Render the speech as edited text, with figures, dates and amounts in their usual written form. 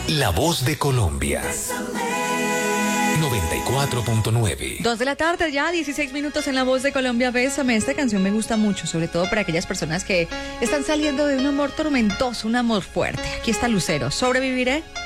La voz de Colombia. 94.9. 2 de la tarde, ya 16 minutos en La Voz de Colombia. Bésame. Esta canción me gusta mucho, sobre todo para aquellas personas que están saliendo de un amor tormentoso, un amor fuerte. Aquí está Lucero. ¿Sobreviviré?